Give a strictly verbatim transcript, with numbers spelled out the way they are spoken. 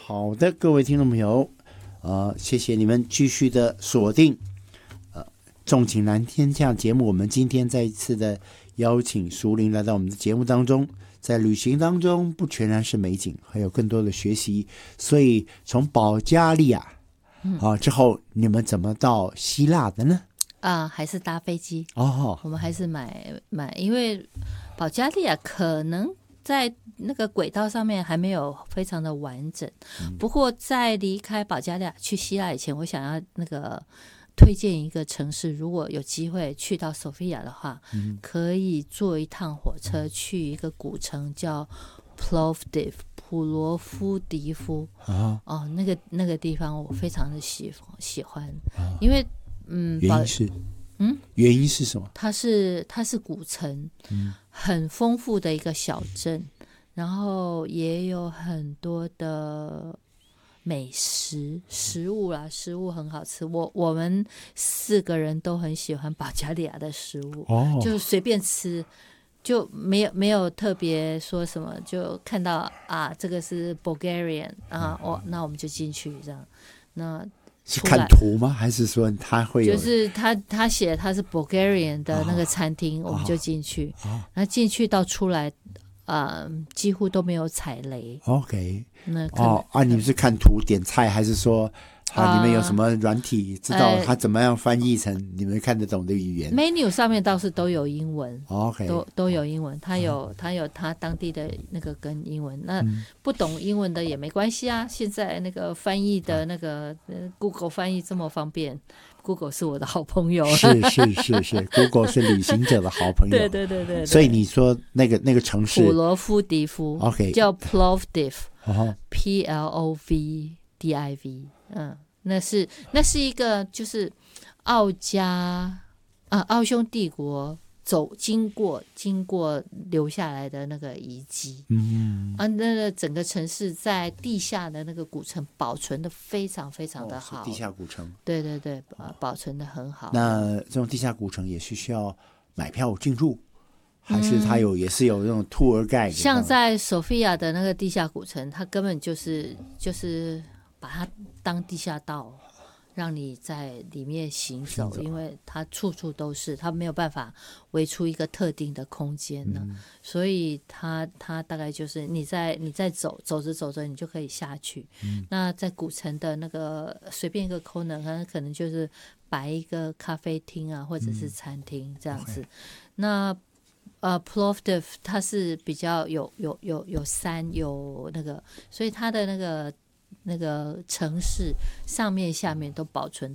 好的，各位听众朋友，呃，谢谢你们继续的锁定呃重景蓝天下节目。我们今天再一次的邀请淑玲来到我们的节目当中。在旅行当中，不全然是美景，还有更多的学习。所以从保加利亚啊之后，你们怎么到希腊的呢？ 啊，还是搭飞机哦， 我们还是买买，因为保加利亚可能在那个轨道上面还没有非常的完整。嗯、不过在离开保加利亚去希腊以前，我想要那个推荐一个城市，如果有机会去到索菲亚的话，嗯、可以坐一趟火车去一个古城叫 Plovdiv 普罗夫迪夫。哦，哦那个那个地方我非常的喜喜欢，哦、因为。嗯， 原因是，嗯，原因是什么？ 它是它是古城，嗯，很丰富的一个小镇，然后也有很多的美食食物啦，食物很好吃。我我们四个人都很喜欢保加利亚的食物，哦，就是随便吃，就没有没有特别说什么，就看到啊，这个是 Bulgarian 啊，哦，那我们就进去这样，那。 是看图吗？还是说他会有？ 就是他他写他是 Bulgarian 的那个餐厅，哦、我们就进去，哦、然后进去到出来，呃，几乎都没有踩雷。 OK， 那哦啊，你们是看图点菜，还是说啊，你们有什么软体知道它怎么样翻译成你们看得懂的语言、 呃、？menu 上面倒是都有英文、 哦、，OK， 都都有英文，它有它有它当地的那个跟英文，那不懂英文的也没关系啊。现在那个翻译的那个、呃、Google 翻译这么方便。Google 是我的好朋友， 是是是是 ，Google 是旅行者的好朋友。 对对对 对, 对。 所以你说那个那个城市， 普罗夫迪夫 ，OK， 叫 Plovdiv，P L O V D I V， 嗯，那是那是一个就是奥加啊奥匈帝国走经过经过留下来的那个遗迹，嗯啊，那个整个城市在地下的那个古城保存的非常非常的好， 哦、地下古城， 对对对，保存的很好。 那这种地下古城也是需要买票进入，还是它有、嗯、也是有那种 tour guide？ 像在索菲亚的那个地下古城，它根本就是就是把它当地下道。让你在里面行走，因为它处处都是，它没有办法围出一个特定的空间呢，嗯、所以它它大概就是你在你在走走着走着，你就可以下去。嗯、那在古城的那个随便一个 corner， 它可能就是摆一个咖啡厅啊，或者是餐厅、嗯、这样子。Okay. 那呃 Plovdiv 它是比较有有有有山有那个，所以它的那个。那个城市上面下面都保存